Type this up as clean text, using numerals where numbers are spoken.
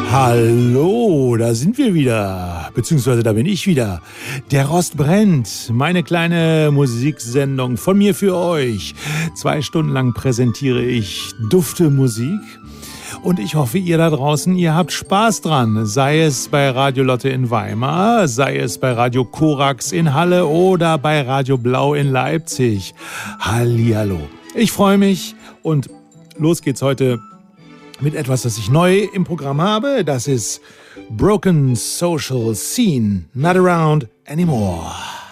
Hallo, da sind wir wieder, beziehungsweise da bin ich wieder. Der Rost brennt, meine kleine Musiksendung von mir für euch. 2 Stunden lang präsentiere ich dufte Musik. Und ich hoffe, ihr da draußen, ihr habt Spaß dran. Sei es bei Radio Lotte in Weimar, sei es bei Radio Korax in Halle oder bei Radio Blau in Leipzig. Hallihallo. Ich freue mich und los geht's heute mit etwas, das ich neu im Programm habe. Das ist Broken Social Scene, Not Around Anymore.